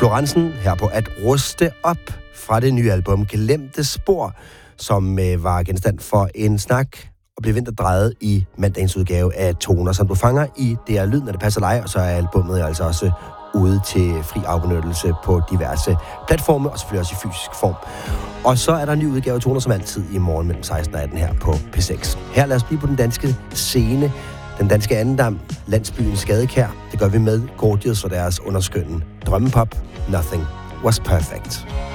Florensen her på At Ruste Op fra det nye album Glemte Spor, som var genstand for en snak og blev vendt og drejet i mandagens udgave af Toner, som du fanger i DR Lyd, når det passer dig, og så er albumet altså også ude til fri afbenyttelse på diverse platforme, og selvfølgelig også i fysisk form. Og så er der en ny udgave af Toner, som altid i morgen mellem 16 og 18 her på P6. Her lad os blive på den danske scene, den danske andendam, landsbyen Skadekær. Det gør vi med Gorgeous og deres underskønne drømmepop, Nothing Was Perfect.